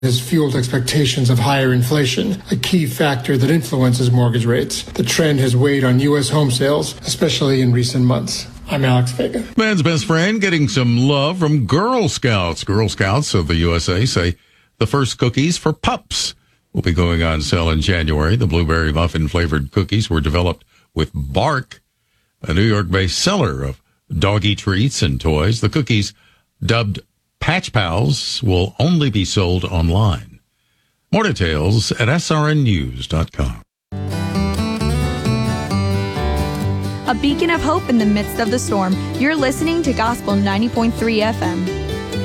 has fueled expectations of higher inflation, a key factor that influences mortgage rates. The trend has weighed on U.S. home sales, especially in recent months. I'm Alex Vega. Man's best friend getting some love from Girl Scouts. Girl Scouts of the USA say the first cookies for pups will be going on sale in January. The blueberry muffin-flavored cookies were developed with Bark, a New York-based seller of doggy treats and toys. The cookies, dubbed Patch Pals, will only be sold online. More details at srnnews.com. A beacon of hope in the midst of the storm. You're listening to Gospel 90.3 FM.